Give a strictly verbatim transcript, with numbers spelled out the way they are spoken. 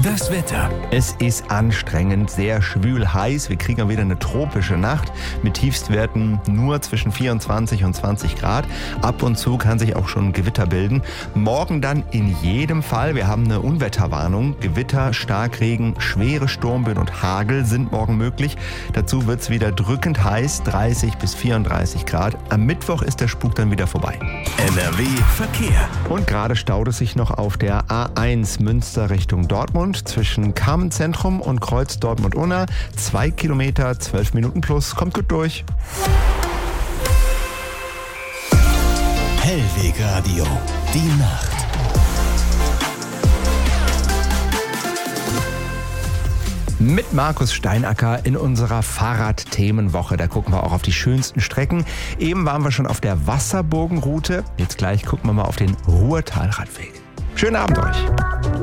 Das Wetter. Es ist anstrengend, sehr schwül heiß. Wir kriegen wieder eine tropische Nacht mit Tiefstwerten nur zwischen vierundzwanzig und zwanzig Grad. Ab und zu kann sich auch schon Gewitter bilden. Morgen dann in jedem Fall. Wir haben eine Unwetterwarnung. Gewitter, Starkregen, schwere Sturmböen und Hagel sind morgen möglich. Dazu wird es wieder drückend heiß, dreißig bis vierunddreißig Grad. Am Mittwoch ist der Spuk dann wieder vorbei. N R W Verkehr. Und gerade staut es sich noch auf der A eins Münster Richtung Dortmund zwischen Carmen-Zentrum und Kreuz Dortmund-Unna. Zwei Kilometer, zwölf Minuten plus. Kommt gut durch. Hellweg Radio. Die Nacht. Mit Markus Steinacker in unserer Fahrradthemenwoche. Da gucken wir auch auf die schönsten Strecken. Eben waren wir schon auf der Wasserburgenroute. Jetzt gleich gucken wir mal auf den Ruhrtalradweg. Schönen Abend euch.